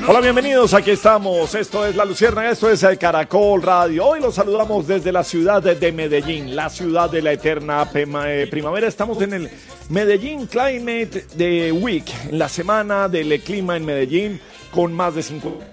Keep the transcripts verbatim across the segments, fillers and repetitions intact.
Hola, bienvenidos, aquí estamos, esto es La Luciérnaga, esto es el Caracol Radio. Hoy los saludamos desde la ciudad de Medellín, la ciudad de la eterna primavera. Estamos en el Medellín Climate de Week, en la semana del clima en Medellín, con más de cincuenta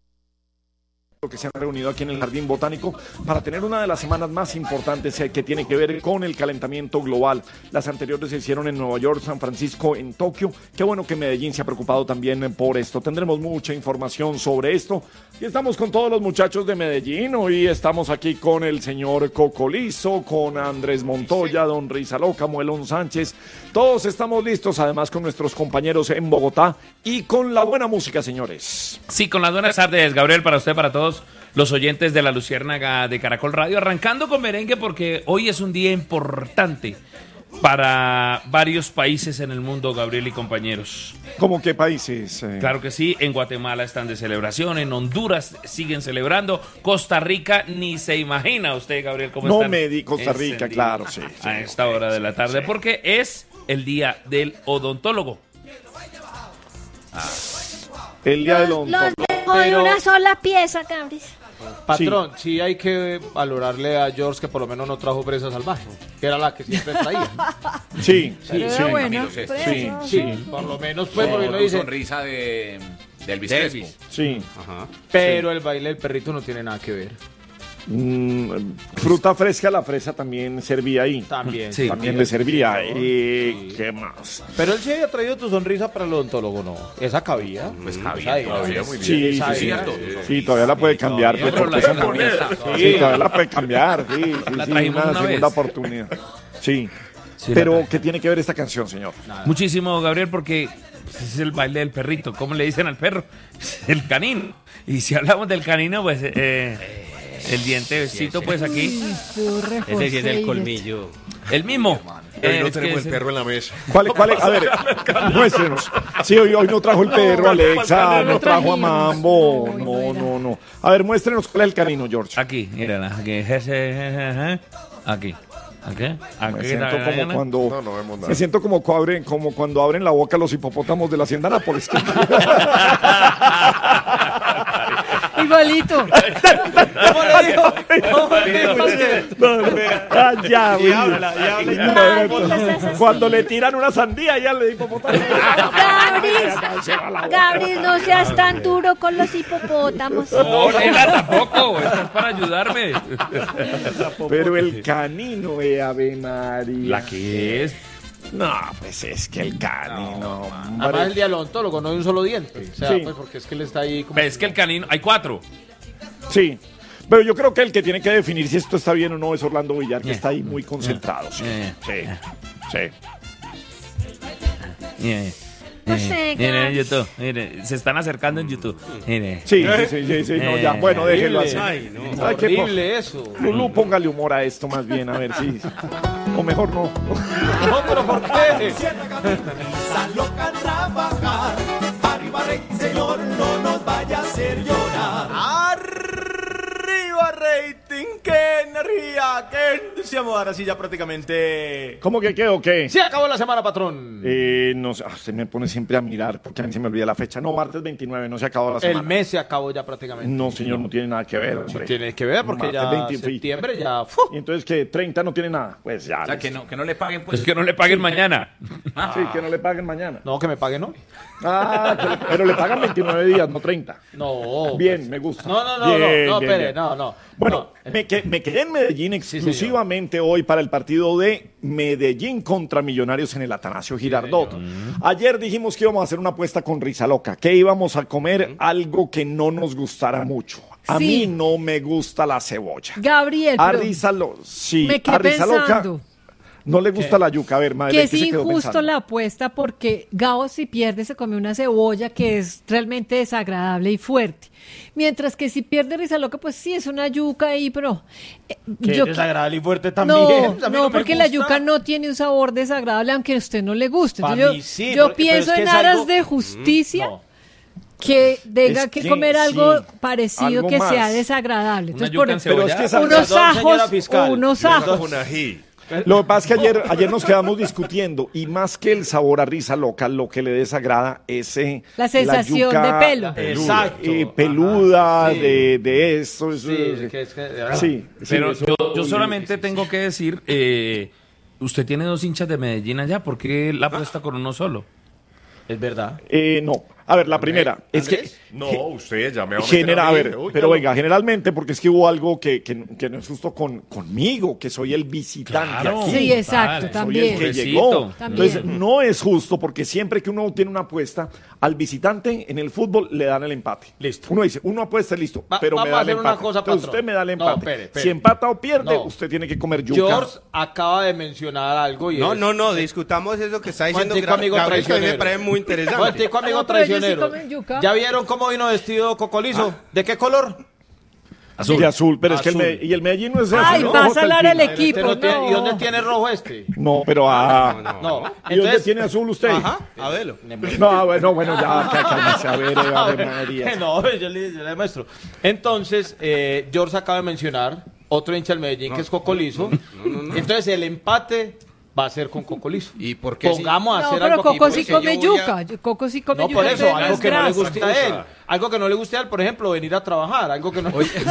que se han reunido aquí en el Jardín Botánico para tener una de las semanas más importantes eh, que tiene que ver con el calentamiento global. Las anteriores se hicieron en Nueva York, San Francisco, en Tokio. Qué bueno que Medellín se ha preocupado también por esto. Tendremos mucha información sobre esto. Y estamos con todos los muchachos de Medellín. Hoy estamos aquí con el señor Cocolizo, con Andrés Montoya, don Rizaloca, Muelón Sánchez. Todos estamos listos, además con nuestros compañeros en Bogotá y con la buena música, señores. Sí, con las buenas tardes, Gabriel, para usted, para todos los oyentes de La Luciérnaga de Caracol Radio, arrancando con merengue porque hoy es un día importante para varios países en el mundo, Gabriel y compañeros. ¿Cómo qué países? Eh? Claro que sí, en Guatemala están de celebración, en Honduras siguen celebrando, Costa Rica ni se imagina usted, Gabriel, cómo no están. No me di Costa Rica, encendidos, claro, sí, sí. A esta hora de la tarde, sí, porque es el día del odontólogo. Ah. El día del odontólogo. Los de una sola pieza, Gabriel. Patrón, sí. sí hay que valorarle a George que por lo menos no trajo presa salvaje, que era la que siempre traía. Sí, sí, sí. sí. Bueno, sí, sí, sí, por lo menos pues, porque no dice sonrisa de, de Elvis Crespo. Sí. Ajá. Pero sí, el baile del perrito no tiene nada que ver. Mm, fruta fresca, la fresa también servía ahí. También, sí, también sí, le servía. ¿Y sí, qué más? Pero él sí había traído tu sonrisa para el odontólogo, ¿no? Esa cabía. Pues cabía, cabía muy bien. Sí, sí, sí, sí, todavía la puede cambiar. Todavía, pues, la no, sí, todavía la puede cambiar. Sí, sí, la sí, trajimos una, una segunda vez. oportunidad. Sí. Sí, pero ¿qué tiene que ver esta canción, señor? Nada. Muchísimo, Gabriel, porque es el baile del perrito. ¿Cómo le dicen al perro? El canino. Y si hablamos del canino, pues eh, el dientecito, pues aquí. Ese sí es el colmillo. El mismo. Hoy Eh, no es tenemos que el perro en la mesa. ¿Cuál, cuál es? A ver, muéstrenos. Sí, hoy, hoy no trajo el perro, Alexa, no trajo a Mambo. No, no, no. A ver, muéstrenos cuál es el canino, George. Aquí, mírala. Aquí. Aquí. Aquí. Me siento como cuando, no, no vemos nada. me siento como, abren, como cuando abren la boca los hipopótamos de la hacienda Nápoles. Igualito. ¿Cómo le dijo? ¿Cómo le dijo usted? Ah, ya, y habla, y habla, y habla. Cuando le tiran una sandía, ya le hipopótamo. Gabriel, Gabriel, no seas tan duro con los hipopótamos. No, nena, tampoco. Esto es para ayudarme. Pero el canino, eh, Ave María. ¿La qué es? No, pues es que el canino. No, además el día del odontólogo no hay un solo diente. O sea, Sí. pues porque es que él está ahí como. Es que el canino, hay cuatro. Sí. Pero yo creo que el que tiene que definir si esto está bien o no es Orlando Villar, que Yeah. está ahí muy concentrado. Sí, Yeah. sí, sí. Mire, No sé, mire en Gabriel. YouTube. Mire, se están acercando en YouTube. Mire. Sí, sí, sí, sí, no, ya, bueno, déjelo así. Ay, no. Ay, qué Horrible eso. Lulú, póngale humor a esto más bien, a ver si... O mejor no. No, pero ¿por qué? Loca a trabajar, arriba rey, señor, no nos vaya a hacer llorar. Arriba rating, qué energía, qué entusiasmo. Ahora sí ya prácticamente. ¿Cómo que qué o qué? Se acabó la semana, patrón. Eh, no sé, ah, se me pone siempre a mirar porque a mí se me olvida la fecha. No, martes veintinueve, no se acabó la semana. El mes se acabó ya prácticamente. No, señor, no tiene nada que ver, hombre. Tiene que ver porque Martes ya veinte, septiembre ya. Y entonces, ¿qué? ¿treinta no tiene nada? Pues ya. O sea, que no, que no le paguen, pues. Pues que no le paguen mañana. Sí, que no le paguen mañana. No, que me paguen hoy. Ah, que le- pero le pagan veintinueve días, no treinta. No. Bien, me gusta. No, no, no, Bien, no, no, bien, espere, bien. no, no. Bueno, No. me, que- me quedé en Medellín Sí, exclusivamente hoy para el partido de Medellín contra Millonarios en el Atanasio Girardot. Ayer dijimos que íbamos a hacer una apuesta con Rizaloca, que íbamos a comer algo que no nos gustara mucho. A Sí. mí no me gusta la cebolla. Gabriel, A pero Rizalo- sí, me a quedé Rizaloca pensando no le gusta la yuca. A ver, madre, que ¿qué es se quedó injusto pensando? la apuesta porque Gabo si pierde se come una cebolla que es realmente desagradable y fuerte. Mientras que si pierde Rizaloca, pues sí, es una yuca ahí, pero... eh, Que yo- es desagradable y fuerte también. No, A mí no, me porque la gusta. yuca no tiene un sabor desagradable aunque a usted no le guste. Pa' Entonces, mí yo sí, yo porque- pero pienso es que en es aras algo- de justicia No. que tenga Es que, que comer algo sí, parecido algo que más. sea desagradable. Una Entonces, yuca por- encebollada. Pero es que esa- unos Perdón, señora ajos, fiscal. unos Perdón. ajos. Con ají. Lo que pasa es que ayer, ayer nos quedamos discutiendo y más que el sabor a risa loca, lo que le desagrada es eh, La sensación yuca, de pelo. Exacto. eh, peluda, Ajá, sí. de, de eso. eso Sí, eso. que es que- Sí, sí, Pero eso- yo, yo solamente tengo que decir, eh, usted tiene dos hinchas de Medellín allá, ¿por qué la apuesta con uno solo? Es verdad. Eh, no. A ver, la primera es que No, usted ya me va a meter genera, a a mí. ver, Uy, pero no. venga, generalmente porque es que hubo algo que, que, que no es justo con, conmigo, que soy el visitante Claro. aquí. Sí, exacto, Soy el también. Soy el que Pobrecito. llegó. También. Entonces, no es justo porque siempre que uno tiene una apuesta, al visitante en el fútbol le dan el empate. Listo. Uno dice, uno apuesta, listo, Va- pero me vamos da a el hacer una empate. cosa, Entonces, patrón. usted me da el No, empate. espere, espere. Si empata o pierde, No. usted tiene que comer yuca. George acaba de mencionar algo y No, es- no, no, discutamos eso que está diciendo Momentico, Gra- amigo Gabriel, que a mí me traicionero. parece muy interesante. Momentico, amigo No, pero ellos sí traicionero. comen yuca. ¿Ya vieron cómo vino vestido Cocolizo? ¿De qué color? Azul. De azul, pero es que el, Azul. Me- y el Medellín no es azul. Ay, ¿no? va a Hasta el salar fin. el equipo. Este no tiene- no. ¿Y dónde tiene rojo este? No, pero ah. No, No. ¿Y dónde tiene azul usted? Ajá, a verlo. No, bueno, bueno, ya, ya, cálmese, a ver, eh, Ave María. No, yo le, yo le demuestro. Entonces, eh, George acaba de mencionar otro hincha del Medellín que es Cocolizo. Entonces, el empate va a ser con Cocolizo. ¿Y por qué sí? Pongamos a No, hacer pero algo aquí, Coco sí porque come yo voy a- yuca. Yo- Coco sí come No, yuca. por eso, entonces algo es que no le grasa. guste a él. Algo que no le guste a él, por ejemplo, venir a trabajar. Algo que no.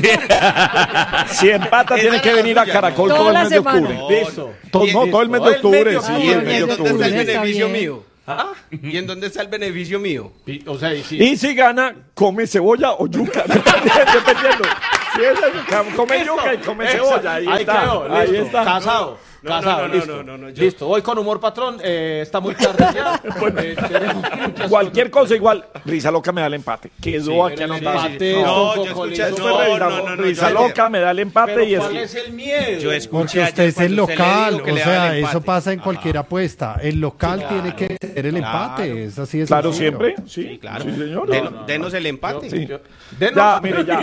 Si empata, Esa tiene era que la venir a suya, Caracol no. todo el Toda mes de la semana. octubre. Listo. Todo, no, todo el mes de Todo el mes de octubre, sí, octubre. el mes ¿Y de en dónde está octubre. el Está beneficio bien. mío? ¿Y en dónde está el beneficio mío? Y- O sea, y sí. Y si gana, come cebolla o yuca, dependiendo. dependiendo. Si es el- come yuca y come Eso, cebolla, ahí, está. quedó, ahí listo. está. Casado. No, no, casado, no, no, listo. no, no, no, yo- Listo, voy con humor, patrón. Eh, está muy tarde ya. Eh, tenemos muchas Cualquier cosa igual, Risa Loca me da el empate. Quedó aquí pero el anotado. empate No, con yo Cocolizo. escuché- Fue no, Risa- no, no, no, Risa yo- Loca me da el empate Pero y es ¿cuál que... es el miedo? Yo escuché Porque ayer usted es el cuando usted le local, dijo que o le daba el sea, eso empate. pasa en cualquier apuesta. El local tiene que tener el empate, es así de Claro, sencillo. siempre. Sí, Claro. sí, señor. Den- Denos el empate. Sí. Denos- Ya, mire, ya.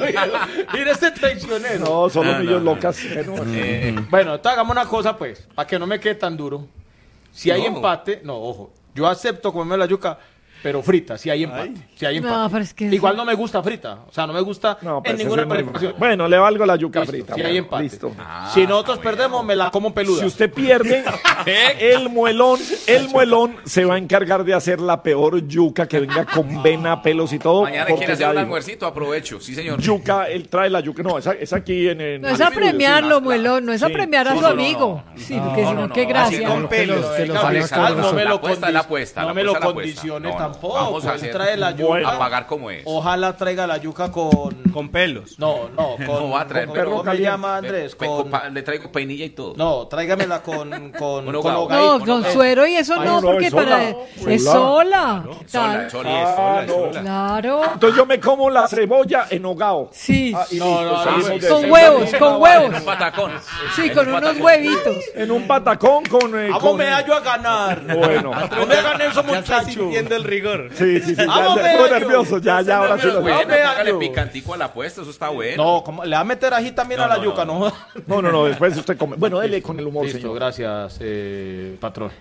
Mire este traicionero. No, solo millos locas. Bueno, entonces hagamos una cosa, pues, para que no me quede tan duro. Si hay No. empate, no, ojo, yo acepto comerme la yuca, pero frita, si hay empate. Si hay No, empate. pero es que- Igual no me gusta frita, o sea, no me gusta No, pues en eso ninguna es muy- preparación. Bueno, le valgo la yuca Listo, frita. si bueno, hay empate. Listo. si nosotros perdemos, me la como peluda. Si usted pierde, el muelón, el muelón se va a encargar de hacer la peor yuca que venga con vena, pelos y todo. Mañana porque quiere hacer ya un dijo, almuercito, aprovecho. Sí, señor. Yuca, él trae la yuca. No, es, es aquí en el. No es a premiarlo, muelón, no es a Sí. premiar a Sí, su no, no, amigo. Sí, porque No, si no, no, no, qué así gracia. con pelos. Que los No, haga Exacto, con no razón. me la lo apuesta es la apuesta. no la me lo apuesta es la apuesta. condicione No, no, tampoco. Vamos a Él hacer. trae la yuca. Bueno. A pagar como es. Ojalá traiga la yuca con. Con pelos. No, no, con. No va a traer con- perro ¿Cómo me caliente. llama Andrés? Pe- Con. pa- Le traigo peinilla y todo. No, tráigamela con. Con, Con con hogao. hogadito. No, con suero y eso Ay, no, no, porque es sola. para. Es sola. Sola, Tal. sola. Ah, no. Claro. Entonces yo me como la cebolla en hogao. Sí. Ah, y No, listo, no, no, salimos no, de Con eso. huevos, con En huevos. un patacón. Sí, En con un unos patacón. huevitos. En un patacón con. eh, Vamos, con- me hallo a ganar. Bueno. No me hagan eso, Ya está muchachos. sintiendo el rigor. Sí, sí, sí. Ya, Vamos, ya, estoy Bello. nervioso. Ya, ya, ahora sí lo Bueno, Hombre, póngale algo. picantico a la apuesta, eso está bueno. No, ¿cómo? Le va a meter ají también a la no, yuca, ¿no? No, no, no, después usted come. Bueno, dele con el humor, Listo, señor. gracias, eh, patrón.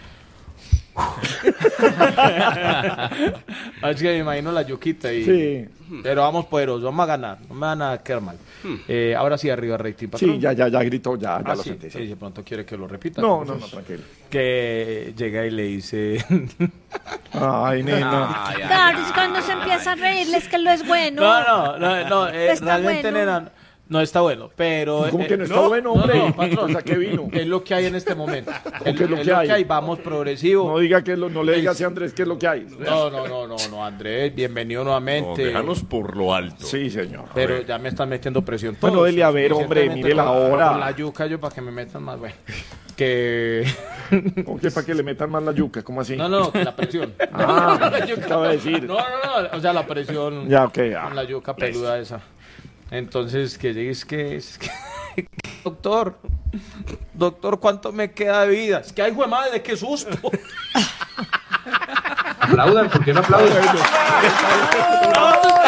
Es que me imagino la yuquita y... Sí. Pero vamos poderosos, vamos a ganar, no me van a quedar mal. Eh, ahora sí, arriba rating, patrón. Sí, ya, ya, ya gritó, ya, ya Ah, lo sí, sentí. sí, de pronto quiere que lo repita. No, no, no, tranquilo. Que llega y le dice... Ay, nena. Ay, ay, Claro, ay. es cuando se empieza a reírles que lo es bueno. No, no, no, no, eh, Está realmente, bueno. nena, no está bueno, pero... ¿Cómo eh, que no está bueno, hombre? No, no, patrón, O sea, ¿qué vino? es lo que hay en este momento. ¿Qué es lo que hay? Vamos progresivo. No diga que lo, no le diga así a Andrés qué es lo que hay. No, no, no, no, no, Andrés, bienvenido nuevamente. Déjanos por lo alto. Sí, señor. Pero ya me están metiendo presión. Bueno, todos, dele a ver, hombre, suficientemente mire la con- hora. Con la yuca yo para que me metan más, bueno. Que... ¿Cómo que para que le metan más la yuca? ¿Cómo así? No, no, que la presión. Ah, La yuca. acaba de decir. No, no, no, o sea, la presión Ya, ok, ya. con la yuca peluda esa. Entonces, que llegues que es que... Doctor, doctor, ¿cuánto me queda de vida? Es que, ay, güey, madre, qué susto. Aplaudan, ¿por qué no aplauden?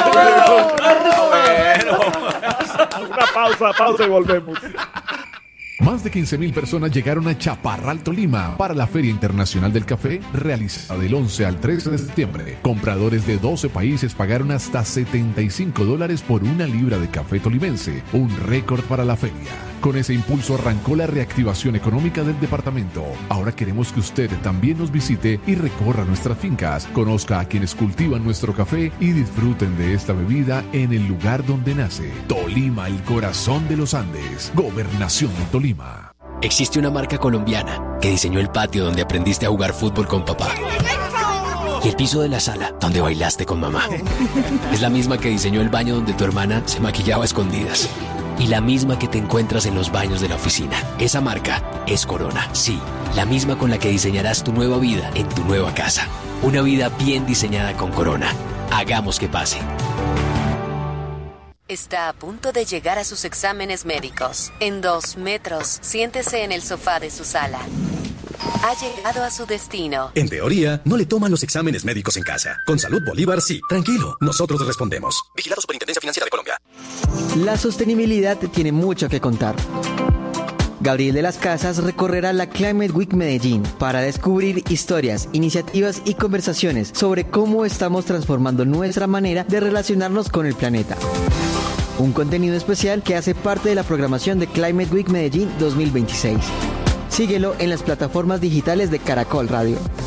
Una pausa, pausa y volvemos. Más de quince mil personas llegaron a Chaparral, Tolima, para la Feria Internacional del Café, realizada del once al trece de septiembre. Compradores de doce países pagaron hasta setenta y cinco dólares por una libra de café tolimense, un récord para la feria. Con ese impulso arrancó la reactivación económica del departamento. Ahora queremos que usted también nos visite y recorra nuestras fincas, conozca a quienes cultivan nuestro café y disfruten de esta bebida en el lugar donde nace. Tolima, el corazón de los Andes. Gobernación de Tolima. Existe una marca colombiana que diseñó el patio donde aprendiste a jugar fútbol con papá. Y el piso de la sala donde bailaste con mamá. Es la misma que diseñó el baño donde tu hermana se maquillaba a escondidas. Y la misma que te encuentras en los baños de la oficina. Esa marca es Corona. Sí, la misma con la que diseñarás tu nueva vida en tu nueva casa. Una vida bien diseñada con Corona. Hagamos que pase. Está a punto de llegar a sus exámenes médicos. En dos metros, siéntese en el sofá de su sala. Ha llegado a su destino. En teoría, no le toman los exámenes médicos en casa. Con Salud Bolívar, sí. Tranquilo, nosotros respondemos. Vigilado Superintendencia Financiera de Colombia. La sostenibilidad tiene mucho que contar. Gabriel de las Casas recorrerá la Climate Week Medellín para descubrir historias, iniciativas y conversaciones sobre cómo estamos transformando nuestra manera de relacionarnos con el planeta. Un contenido especial que hace parte de la programación de Climate Week Medellín dos mil veintiséis. Síguelo en las plataformas digitales de Caracol Radio.